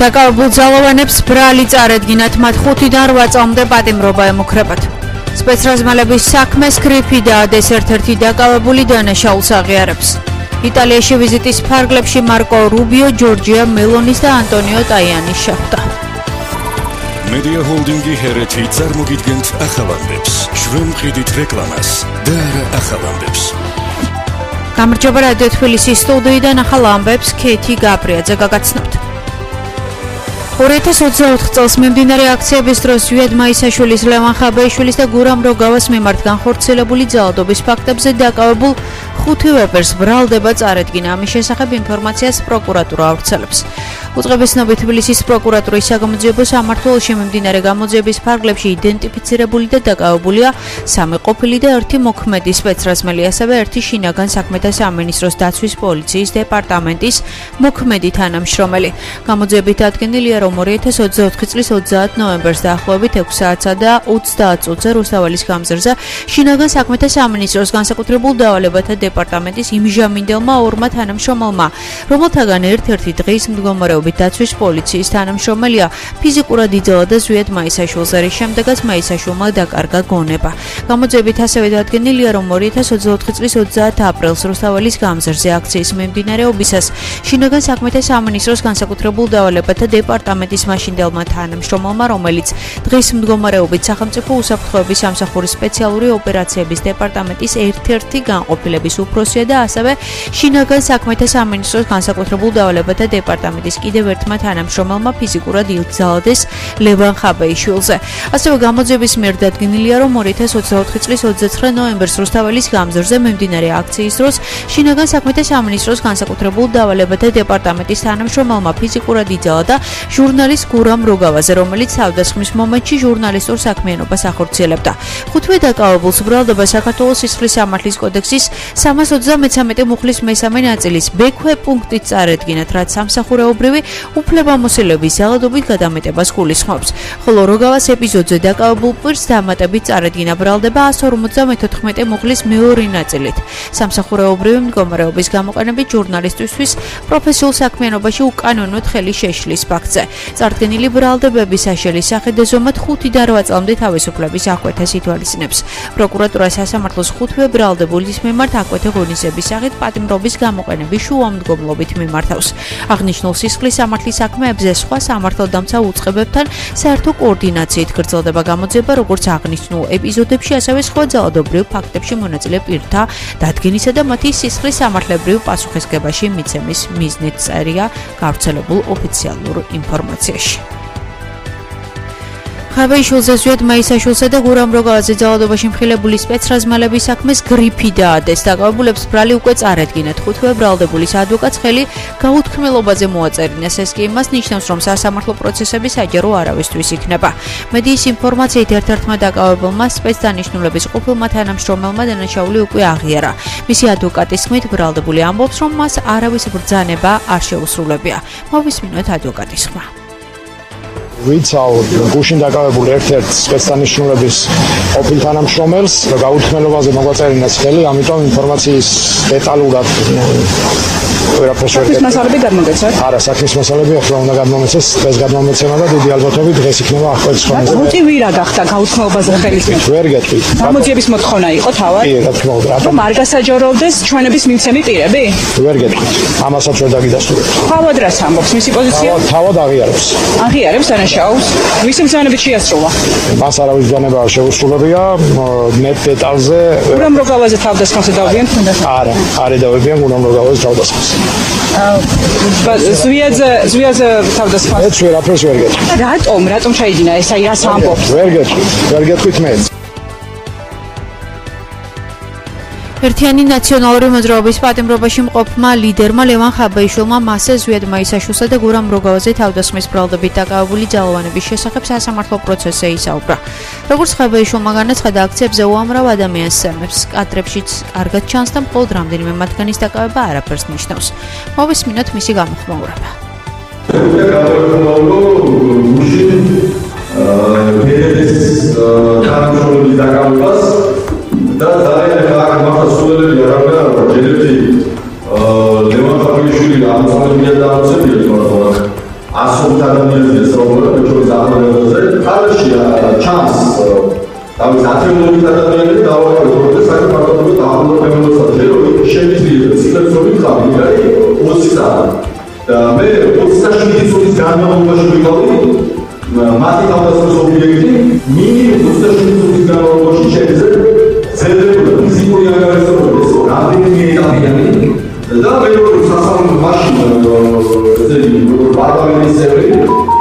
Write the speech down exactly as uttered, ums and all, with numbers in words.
დაკავებულ ძალოვანებს ბრალი წარედგინათ, მათ ხუთიდან რვა წლამდე პატიმრობა ემუქრებათ. სპეცრაზმალების საქმეს გრიფი დაადეს ერთ-ერთი დაკავებული დანაშაულს აღიარებს. იტალიაში ვიზიტის ფარგლებში მარკო რუბიო, ჯორჯია მელონის და ანტონიო ტაიანის შეხვდა. მედია ჰოლდინგი ჰერეთი წარმოგიდგენთ ახალამდებს. ჩვენ მყიდით რეკლამას და არა ახალამდებს. გამარჯობა რადიო თბილისის სტუდიიდან ახალ ამბებს ქეთი გაბრიაძე გაგაცნობთ. ორი ათას ოცდაოთხ წელს მიმდინარე აქციების დროს ზვიად მაისაშვილის, ლევან ხაბეიშვილის და გურამ როგავას მიმართ განხორციელებული ძალადობის ფაქტებზე დაკავებულ ხუთი ვეპერს ბრალდება წარედგინა. ამის შესახებ ინფორმაციას პროკურატურა ავრცელებს. უწყების ცნობით თბილისის პროკურატურის საგამოძიებო სამმართველოში მიმდინარე გამოძიების ფარგლებში იდენტიფიცირებული და დაკავებულია სამი ყოფილი და ერთი მოქმედი სპეცრაზმელი, ასევე ერთი შინაგან საქმეთა სამინისტროს დაცვის პოლიციის დეპარტამენტის მოქმედი თანამშრომელი. გამოძიებით დადგენილია, რომ ორი ათას ოცდაოთხი წლის ოცდაათ ნოემბერს დაახლოებით ექვსი საათსა და ოცდაათ წუთზე რუსთაველის გამზირზე შინაგან საქმეთა სამინისტროს განსაკუთრებულ დავალებათა დეპარტამენტის იმჟამინდელმა ორმა თანამშრომელმა, რომელთაგან ერთ-ერთი დღის მდგომარეობით დაცვის პოლიციის თანამშრომელია, ფიზიკურად იძალა და ზვიად მაისაშვილზე, რის შემდეგაც მაისაშვილმა დაკარგა გონება. გამოძიებით ასევე დადგენილია, რომ ორი ათას ოცდაოთხი წლის ოცდაათ აპრილს რუსთაველის გამზირზე აქციის მიმდინარეობისას შინაგან საქმეთა სამინისტროს განსაკუთრებულ დავალებათა დეპარტამენტის მაშინდელმა თანამშრომელმა, რომელიც დღის მდგომარეობით სახელმწიფო უსაფრთხოების სამსახურის სპეციალური ოპერაციების დეპარტამენტის ერთ-ერთი განყოფილების უფროსია და ასევე შინაგან საქმეთა სამინისტროს განსაკუთრებულ დავალებათა დეპარტამენტის კიდევ ერთმა თანამშრომელმა ფიზიკურად ილძალდეს ლევან ხაბეიშვილზე. ასევე გამოძიების მიერ დადგენილია, რომ ორი ათას ოცდაოთხი წლის ოცდაცხრა ნოემბერს რუსთაველის გამზირზე მიმდინარე აქციის დროს შინაგან საქმეთა სამინისტროს განსაკუთრებულ დავალებათა დეპარტამენტის თანამშრომელმა ფიზიკურად იძალა და ჟურნალისტ გურამ როგავაზე, რომელიც თავდასხმის მომენტში ჟურნალისტურ საქმიანობას ახორციელებდა. ხუთივე დაკავებულს ბრალდება საქართველოს სისხლის სამართლის კოდექსის სამას ოცდამეცამეტე მუხლის მესამე ნაწილის ბექვე პუნქტით წარედგინათ, რაც სამსახურეობრივი უფლებამოსილების ძალადობით გადამეტებას გულისხმობს. ხოლო როგავას ეპიზოდზე დაკავებულ პირს დამატებით წარედგინა ბრალდება ასი ორმოცდამოთხმეტე მუხლის მეორე ნაწილით. სამსახურეობრივი მდგომარეობის გამოყენებით ჟურნალისტისთვის პროფესიულ საქმიანობაში უკანონოდ ხელი შეშლის ფაქტზე. წარდგენილი ბრალდებები საშელის სახით ზომად ხუთიდან რვა წლამდე თავისუფლების აღკვეთას ითვალისწინებს. პროკურატურა სასამართლოს ხუთივე ბრალდებულის მიმართ აღკვეთე ღონისძიების სახით პატიმრობის გამოყენების შუამდგომლობით მიმართავს. აღნიშნულ სისხლის სამართლის საქმეებზე სხვა სამართალდამცა უწყებებთან საერთო კოორდინაციით გრძელდება გამოძიება, როგორც აღნიშნულ ეპიზოდებში, ასევე სხვა ძალადობრივ ფაქტებში მონაწილე პირთა დადგენისა და მათი სისხლის სამართლებრივ პასუხისგებაში მიცემის მიზნით წერია გავრცელებულ ოფიციალურ ინფორმაციაში. ხაბეიშვილზე, ზვიად მაისაშვილსა და გურამ როგავაზე ძალადობაში მხილებული სპეცრაზმალების საქმეს გრიფი დაადეს. დაკავებულებს ბრალი უკვე წარედგინათ. ხუთივე ბრალდებულის ადვოკატს ხელი გაუთქმელობაზე მოაწერინეს. ეს კი იმას ნიშნავს, რომ სასამართლო პროცესები საჯარო არავისთვის იქნება. მედიის ინფორმაციით ერთ-ერთმა დაკავებულმა სპეცდანიშნულების ყოფილმა თანამშრომელმა დანაშაული უკვე აღიარა. მისი ადვოკატის თქმით, ბრალდებული ამბობს, რომ მას არავის ბრძანება არ შეუსრულებია. მოვისმინოთ ადვოკატის ხმა. ვიცავ გუშინ დაკავებულ ერთ-ერთ სპეცდანიშნულების ყოფილ თანამშრომელს გაუთქმელობაზე მოგვაწერინა ხელი, ამიტომ ინფორმაციის დეტალურად ვერაფერს ვერ საქმის მასალები გადმოგეცათ? არა, საქმის მასალები ახლა უნდა გადმომეცეს, დღეს გადმომეცემა და დიდი ალბათობით დღეს იქნება აღკვეთის ხონაზე. მოტივი რა გახდა გაუთქმელობაზე ხელის მიღება? ვერ გეტყვით. გამოძიების მოთხოვნა იყო თავად? კი, რა თქმა უნდა. რომ არ გასაჯაროვდეს ჩვენების მიცემი პირები? ვერ გეტყვით. ამასაც ვერ დაგიდასტურებთ. თავად რას ამბობს მისი პოზიცია? თავად აღიარებს. აღიარებს დანაშაულს? ვისი ბრძანებით შეასრულა? მას არავის ბრძანება არ შეუსრულებია. მეტ დეტალზე გურამ როგავაზე თავდასხმას დავდიან თუნდაც? არა, არ εδავებიან გურამ როგავაზე თავდასხმას. ზვიადზე ზვიადზე თავდასხმას? მეც ვერაფერს ვერ გეტყვით. რატომ? რატომ ჩაიდინა ეს? აი რას ამბობს? ვერ გეტყვით. ვერ გეტყვით მეც. ერთიანი ნაციონალური მოძრაობის პატიმრობაში მყოფმა ლიდერმა ლევან ხაბეიშვილმა მასზე ზვიად მაისაშვილსა და გურამ როგავაზე თავდასხმის ბრალდებით დაკავებული ძალოვანების შესახებ სასამართლო პროცესზე ისაუბრა. როგორც ხაბეიშვილმა განაცხადა, აქციებზე უამრავ ადამიანს სერმებს. კადრებშიც კარგად ჩანს და მხოლოდ რამდენიმე მათგანის დაკავება არაფერს ნიშნავს. მოვისმინოთ მისი გამოხმაურება. და ძალიან კარგი მართლა სულელები არ აღარ ჯერეთი ლევან ხაბეიშვილი ამოწმებია და ამოწმებია თორემ ასობით ადამიანზე საუბრობთ ჩვენს ახლობლებზე. ხალხი ჩანს თავის ათეულობით ადამიანები დავაყენოთ და საკუთარ ახლობლებსაც შეიძლება შეიძლება ცილებს ხავი არის ოცი საათი. და მე ოცდაშვიდი წუთის განმავლობაში ვიყავი მათი თავდასხმის ობიექტი მინიმუმ ოცდაშვიდი წუთის განმავლობაში შეიძლება ზედმეტად ფიზიკური ანგარიშობდეს რამდენიმე ეტაპიანი და მე როგორც სასამართლო მაშინ ესე იგი პარლამენტის წევრი